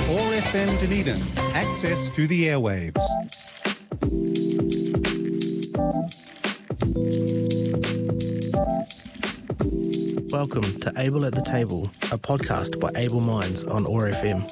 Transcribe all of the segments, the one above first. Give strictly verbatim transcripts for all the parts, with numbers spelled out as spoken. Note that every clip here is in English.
four F M Dunedin. Access to the airwaves. Welcome to Able at the Table, a podcast by Able Minds on O A R F M.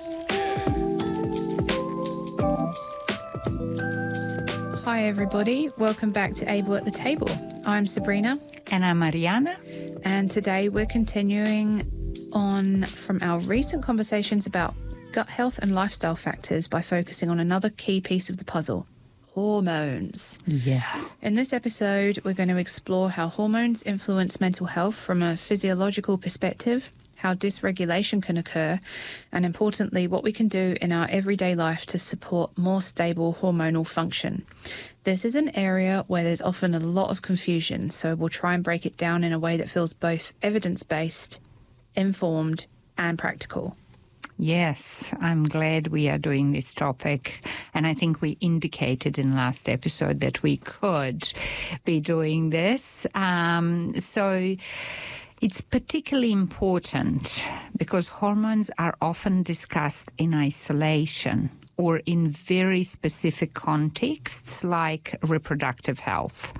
Hi everybody, welcome back to Able at the Table. I'm Sabrina. And I'm Mariana. And today we're continuing on from our recent conversations about gut health and lifestyle factors by focusing on another key piece of the puzzle, hormones. Yeah. In this episode, we're going to explore how hormones influence mental health from a physiological perspective, how dysregulation can occur, and importantly, what we can do in our everyday life to support more stable hormonal function. This is an area where there's often a lot of confusion, so we'll try and break it down in a way that feels both evidence-based, informed, and practical. Yes, I'm glad we are doing this topic. And I think we indicated in last episode that we could be doing this. Um, so it's particularly important because hormones are often discussed in isolation or in very specific contexts like reproductive health.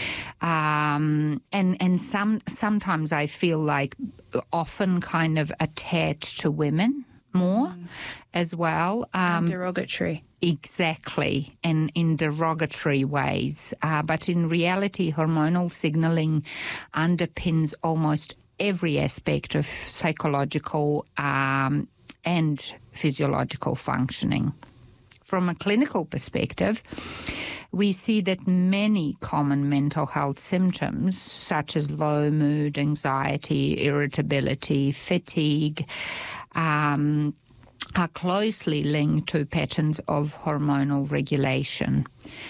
Um, and and some sometimes I feel like often kind of attached to women more mm. as well. Um, and derogatory. Exactly, and in derogatory ways. Uh, but in reality, hormonal signaling underpins almost every aspect of psychological um, and physiological functioning. From a clinical perspective, we see that many common mental health symptoms, such as low mood, anxiety, irritability, fatigue, um, are closely linked to patterns of hormonal regulation.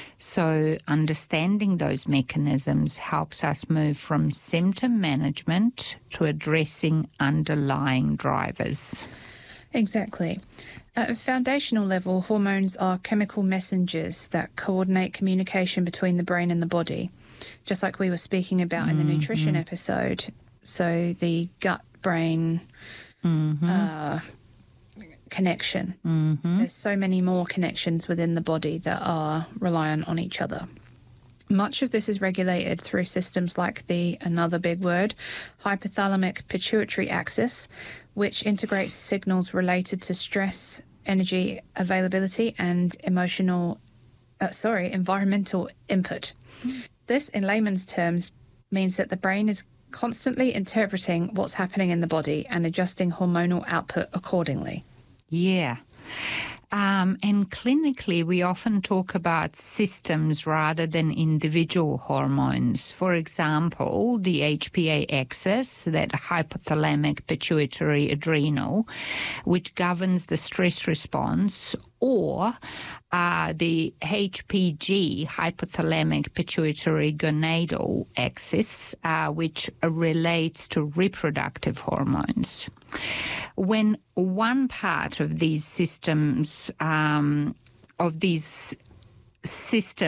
So understanding those mechanisms helps us move from symptom management to addressing underlying drivers. Exactly. At a foundational level, hormones are chemical messengers that coordinate communication between the brain and the body, just like we were speaking about in the mm-hmm. nutrition episode. So the gut-brain mm-hmm. uh, connection. Mm-hmm. There's so many more connections within the body that are reliant on each other. Much of this is regulated through systems like the, another big word, hypothalamic pituitary axis, which integrates signals related to stress, energy availability, and emotional, uh, sorry, environmental input. Mm. This, in layman's terms, means that the brain is constantly interpreting what's happening in the body and adjusting hormonal output accordingly. Yeah. Um, and clinically, we often talk about systems rather than individual hormones. For example, the H P A axis, that hypothalamic pituitary adrenal, which governs the stress response, or uh, the H P G, hypothalamic pituitary gonadal axis, uh, which relates to reproductive hormones. When one part of these systems, um, of these systems